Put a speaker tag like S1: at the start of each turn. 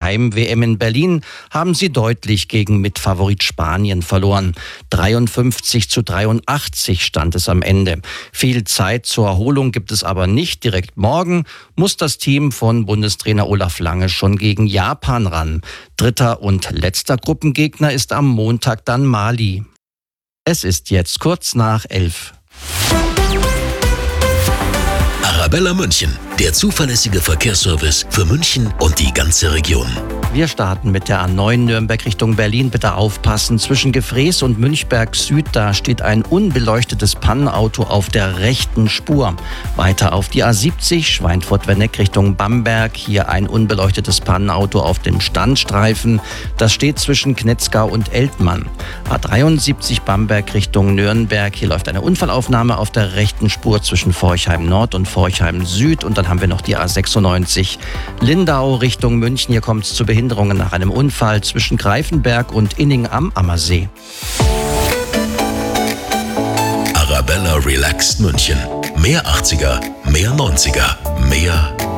S1: Heim-WM in Berlin haben sie deutlich gegen Mitfavorit Spanien verloren. 53:83 stand es am Ende. Viel Zeit zur Erholung gibt es aber nicht. Direkt morgen muss das Team von Bundestrainer Olaf Lange schon gegen Japan ran. Dritter und letzter Gruppengegner ist am Montag dann Mali. Es ist jetzt kurz nach 11.
S2: Arabella München, der zuverlässige Verkehrsservice für München und die ganze Region.
S1: Wir starten mit der A9 Nürnberg Richtung Berlin. Bitte aufpassen. Zwischen Gefrees und Münchberg Süd, da steht ein unbeleuchtetes Pannenauto auf der rechten Spur. Weiter auf die A70 Schweinfurt-Werneck Richtung Bamberg. Hier ein unbeleuchtetes Pannenauto auf dem Standstreifen. Das steht zwischen Knetzgau und Eltmann. A73 Bamberg Richtung Nürnberg. Hier läuft eine Unfallaufnahme auf der rechten Spur zwischen Forchheim Nord und Forchheim Süd. Und dann haben wir noch die A96 Lindau Richtung München. Hier kommt es zu Behinderungen nach einem Unfall zwischen Greifenberg und Inning am Ammersee.
S2: Arabella Relaxed München. Mehr 80er, mehr 90er, mehr